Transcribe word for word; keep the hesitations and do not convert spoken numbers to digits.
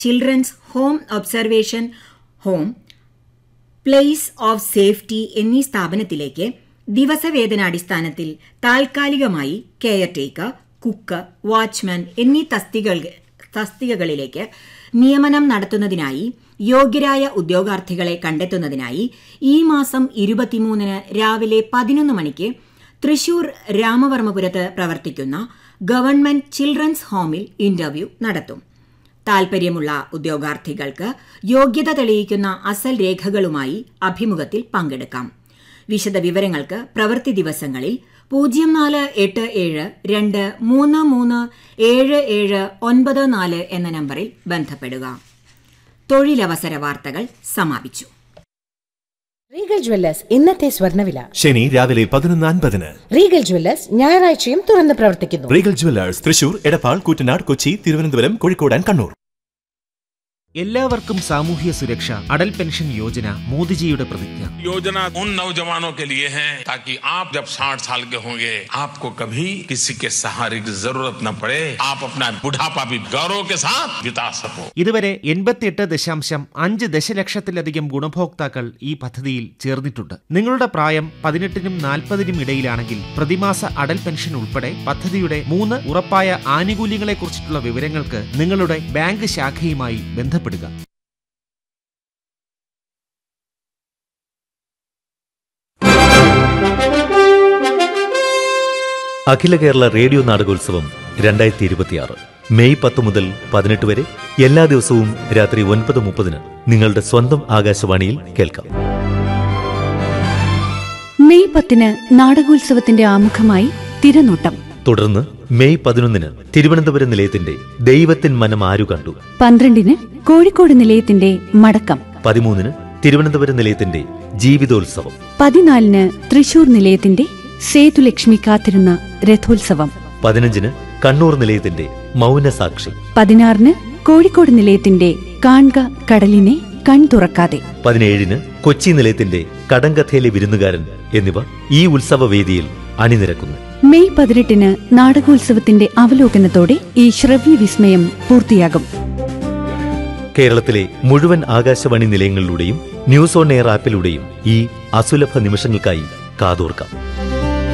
Children's home observation home, place of safety എന്നീ സ്ഥാപനത്തിലേക്ക് ദിവസവേതനാടിസ്ഥാനത്തിൽ താൽക്കാലികമായി കെയർ ടേക്കർ, കുക്ക്, വാച്ച്മാൻ എന്നീ തസ്തിക തസ്തികകളിലേക്ക് നിയമനം നടത്തുന്നതിനായി യോഗ്യരായ ഉദ്യോഗാർത്ഥികളെ കണ്ടെത്തുന്നതിനായി ഈ മാസം ഇരുപത്തിമൂന്നിന് രാവിലെ പതിനൊന്ന് മണിക്ക് തൃശൂർ രാമവർമ്മപുരത്ത് പ്രവർത്തിക്കുന്ന ഗവൺമെന്റ് ചിൽഡ്രൻസ് ഹോമിൽ ഇന്റർവ്യൂ നടത്തും. താൽപര്യമുള്ള ഉദ്യോഗാർത്ഥികൾക്ക് യോഗ്യത തെളിയിക്കുന്ന അസൽ രേഖകളുമായി അഭിമുഖത്തിൽ പങ്കെടുക്കാം. വിശദവിവരങ്ങൾക്ക് പ്രവൃത്തി ദിവസങ്ങളിൽ പൂജ്യം നാല് എട്ട് ഏഴ് രണ്ട് മൂന്ന് മൂന്ന് ഏഴ് ഏഴ് ഒൻപത് നാല് എന്ന നമ്പറിൽ ബന്ധപ്പെടുക. തൊഴിലവസര വാർത്തകൾ സമാപിച്ചു. റീഗൽ ജ്വല്ലേഴ്സ് ഇന്നത്തെ സ്വർണ്ണവില. ശനി രാവിലെ പതിനൊന്ന് അൻപതിന്. റീഗൽ ജ്വല്ലേഴ്സ് ഞായറാഴ്ചയും തുറന്ന് പ്രവർത്തിക്കുന്നു. Regal Jewellers Thrissur, Edappal, Koottanad, Kochi, Thiruvananthapuram, Kozhikode and Kannur. എല്ലാവർക്കും സാമൂഹ്യ സുരക്ഷ. അടൽ പെൻഷൻ യോജന മോദിജിയുടെ പ്രതിജ്ഞ. योजना उन नौजवानों के लिए है ताकि आप जब साठ साल के होंगे आपको कभी किसी के सहारे की जरूरत न पड़े, आप अपना बुढ़ापा भी गौरव के साथ बिता सको. ഇതുവരെ എൺപത്തിയെട്ട് ദശാംശം അഞ്ച് ദശലക്ഷത്തിലധികം ഗുണഭോക്താക്കൾ ഈ പദ്ധതിയിൽ ചേർന്നിട്ടുണ്ട്. നിങ്ങളുടെ പ്രായം പതിനെട്ടിനും നാൽപ്പതിനും ഇടയിലാണെങ്കിൽ പ്രതിമാസ അടൽ പെൻഷൻ ഉൾപ്പെടെ പദ്ധതിയുടെ മൂന്ന് ഉറപ്പായ ആനുകൂല്യങ്ങളെക്കുറിച്ചിട്ടുള്ള വിവരങ്ങൾക്ക് നിങ്ങളുടെ ബാങ്ക് ശാഖയുമായി ബന്ധപ്പെടുക. അഖില കേരള റേഡിയോ നാടകോത്സവം രണ്ടായിരത്തി ഇരുപത്തിയാറ് മെയ് പത്ത് മുതൽ പതിനെട്ട് വരെ എല്ലാ ദിവസവും രാത്രി ഒൻപത് മുപ്പതിന് നിങ്ങളുടെ സ്വന്തം ആകാശവാണിയിൽ കേൾക്കാം. മെയ് പത്തിന് നാടകോത്സവത്തിന്റെ ആമുഖമായി തിരനോട്ടം. തുടർന്ന് മെയ് പതിനൊന്നിന് തിരുവനന്തപുരം നിലയത്തിന്റെ ദൈവത്തിൻ മനം ആരു കണ്ടു. പന്ത്രണ്ടിന് കോഴിക്കോട് നിലയത്തിന്റെ മടക്കം. പതിമൂന്നിന് തിരുവനന്തപുരം നിലയത്തിന്റെ ജീവിതോത്സവം. പതിനാലിന് തൃശൂർ നിലയത്തിന്റെ സേതുലക്ഷ്മി കാത്തിരുന്ന രഥോത്സവം. പതിനഞ്ചിന് കണ്ണൂർ നിലയത്തിന്റെ മൗനസാക്ഷി. പതിനാറിന് കോഴിക്കോട് നിലയത്തിന്റെ കാൺക കടലിനെ കൺ തുറക്കാതെ. പതിനേഴിന് കൊച്ചി നിലയത്തിന്റെ കടങ്കഥയിലെ വിരുന്നുകാരൻ എന്നിവ ഈ ഉത്സവവേദിയിൽ അണിനിരക്കുന്നു. മെയ് പതിനെട്ടിന് നാടകോത്സവത്തിന്റെ അവലോകനത്തോടെ ഈ ശ്രവ്യ വിസ്മയം പൂർത്തിയാകും. കേരളത്തിലെ മുഴുവൻ ആകാശവാണി നിലയങ്ങളിലൂടെയും ന്യൂസ് ഓൺ എയർ ആപ്പിലൂടെയും ഈ അസുലഭ നിമിഷങ്ങൾക്കായി കാതോർക്കാം.